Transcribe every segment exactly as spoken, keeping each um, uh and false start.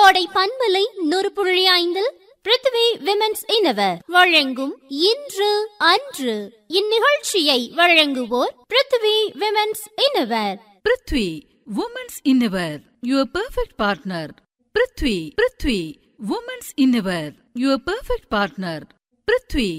கோடை பண்பலை நூறு புள்ளி ஐந்தில் பிருத்வி விமென்ஸ் இன்னவர் வழங்கும் இன்று அன்று. இந்நிகழ்ச்சியை வழங்குவோர் Prithvi women's இன்னவர். Prithvi women's இன்னவர், your perfect partner. Prithvi Prithvi women's இன்னவர், your perfect partner. Prithvi.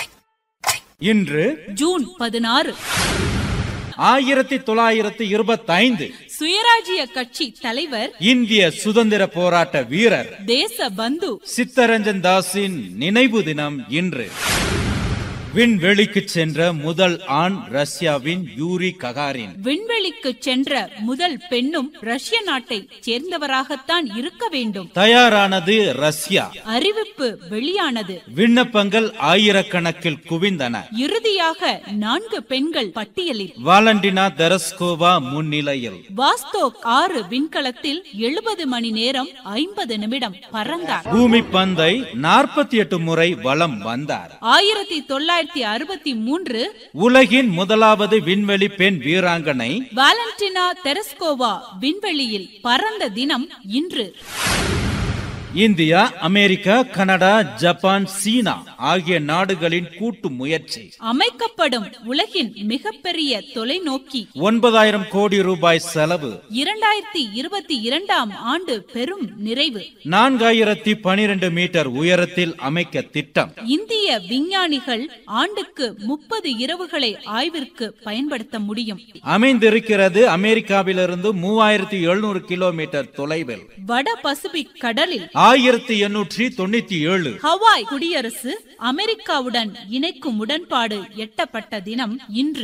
இன்று ஜூன் பதினாறு ஆயிரத்தி தொள்ளாயிரத்தி இருபத்தி ஐந்து. சுயராஜ்ய கட்சி தலைவர், இந்திய சுதந்திர போராட்ட வீரர், தேச பந்து சித்தரஞ்சன் தாஸின் நினைவு தினம் இன்று. விண்வெளிக்கு சென்ற முதல் ஆண் ரஷ்யாவின் யூரி ககாரின். விண்வெளிக்கு சென்ற முதல் பெண்ணும் ரஷ்ய நாட்டை சேர்ந்தவராகத்தான் இருக்க வேண்டும். தயாரானது ரஷ்யா. அறிவிப்பு வெளியானது. விண்ணப்பங்கள் ஆயிரக்கணக்கில் குவிந்தன. இறுதியாக நான்கு பெண்கள் பட்டியலில். வாலண்டினா தெரஸ்கோவா முன்னிலையில். வாஸ்தோக் ஆறு விண்கலத்தில் எழுபது மணி நேரம் ஐம்பது நிமிடம் பறந்தார். பூமி பந்தை நாற்பத்தி எட்டு முறை வலம் வந்தார். ஆயிரத்தி தொள்ளாயிரத்தி அறுபத்தி மூன்று உலகின் முதலாவது விண்வெளி பெண் வீராங்கனை வாலண்டினா தெரஸ்கோவா விண்வெளியில் பறந்த தினம் இன்று. இந்தியா, அமெரிக்கா, கனடா, ஜப்பான், சீனா ஆகிய நாடுகளின் கூட்டு முயற்சி. அமைக்கப்படும் உலகின் மிகப்பெரிய தொலைநோக்கி. ஒன்பதாயிரம் கோடி ரூபாய் செலவு. இரண்டாயிரத்தி இருபத்தி இரண்டாம் ஆண்டு பெரும் நிறைவு. நான்காயிரத்தி பனிரெண்டு மீட்டர் உயரத்தில் அமைக்க திட்டம். இந்திய விஞ்ஞானிகள் ஆண்டுக்கு முப்பது இரவுகளை ஆய்விற்கு பயன்படுத்த முடியும். அமைந்திருக்கிறது அமெரிக்காவிலிருந்து மூவாயிரத்தி எழுநூறு கிலோமீட்டர் தொலைவில். வட பசிபிக் கடலில். ஆயிரத்தி எண்ணூற்றி தொண்ணூத்தி ஏழு ஹவாய் குடியரசு அமெரிக்காவுடன் இணைக்கும் உடன்பாடு எட்டப்பட்ட தினம் இன்று.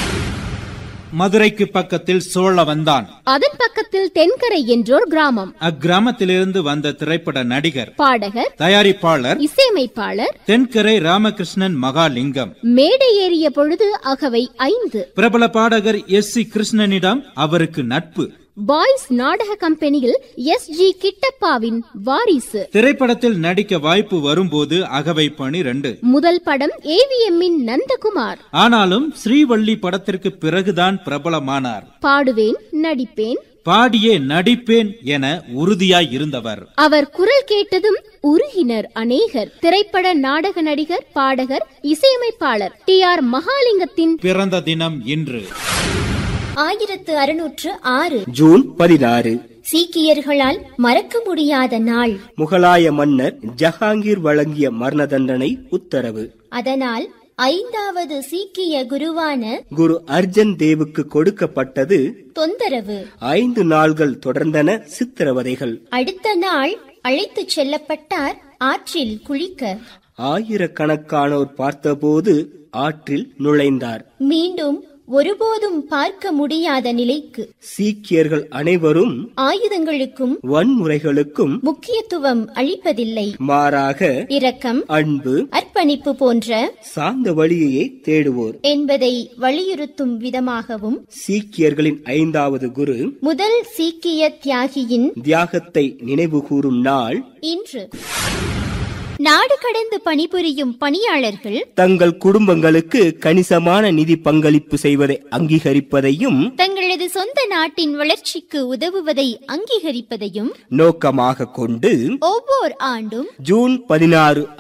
மதுரைக்கு பக்கத்தில் சோழவந்தான், அதன் பக்கத்தில் தென்கரை என்றோர் கிராமம். அக்கிராமத்திலிருந்து வந்த திரைப்பட நடிகர், பாடகர், தயாரிப்பாளர், இசையமைப்பாளர் தென்கரை ராமகிருஷ்ணன் மகாலிங்கம். மேடை ஏறிய பொழுது அகவை ஐந்து. பிரபல பாடகர் எஸ் சி கிருஷ்ணனிடம் அவருக்கு நட்பு. பாய்ஸ் நாடக கம்பெனியில் எஸ் ஜி கிட்டப்பாவின் வாரிசு. திரைப்படத்தில் நடிக்க வாய்ப்பு வரும்போது அகவை பனிரெண்டு. முதல் படம் ஏவிஎம்மின் நந்தகுமார். ஆனாலும் ஸ்ரீவள்ளி படத்திற்கு பிறகுதான் பிரபலமானார். பாடுவேன், நடிப்பேன், பாடியே நடிப்பேன் என உறுதியாய் இருந்தவர். அவர் குரல் கேட்டதும் உருகினர் அநேகர். திரைப்பட நாடக நடிகர், பாடகர், இசையமைப்பாளர் டி ஆர் மகாலிங்கத்தின் பிறந்த தினம் இன்று. ஆயிரத்து அறுநூற்று ஆறு ஜூன் பதினாறு. சீக்கியர்களால் மறக்க முடியாத நாள். முகலாய மன்னர் ஜஹாங்கீர் வழங்கிய மரண தண்டனை உத்தரவு. அதனால் ஐந்தாவது சீக்கிய குருவான குரு அர்ஜன் தேவுக்கு கொடுக்கப்பட்டது தொந்தரவு. ஐந்து நாள்கள் தொடர்ந்தன சித்திரவதைகள். அடுத்த நாள் அழைத்துச் செல்லப்பட்டார் ஆற்றில் குளிக்க. ஆயிரக்கணக்கானோர் பார்த்தபோது ஆற்றில் நுழைந்தார். மீண்டும் ஒருபோதும் பார்க்க முடியாத நிலைக்கு. சீக்கியர்கள் அனைவரும் ஆயுதங்களுக்கும் வன்முறைகளுக்கும் முக்கியத்துவம் அளிப்பதில்லை. மாறாக இரக்கம், அன்பு, அர்ப்பணிப்பு போன்ற சார்ந்த வழியையே தேடுவோர் என்பதை வலியுறுத்தும் விதமாகவும் சீக்கியர்களின் ஐந்தாவது குரு முதல் சீக்கிய தியாகியின் தியாகத்தை நினைவு கூறும் நாள் இன்று. நாடு கடந்து பணிபுரியும் பணியாளர்கள் தங்கள் குடும்பங்களுக்கு கணிசமான நிதி பங்களிப்பு செய்வதை அங்கீகரிப்பதையும் தங்களது சொந்த நாட்டின் வளர்ச்சிக்கு உதவுவதை அங்கீகரிப்பதையும் நோக்கமாக கொண்டு ஒவ்வொரு ஆண்டும் ஜூன் பதினாறு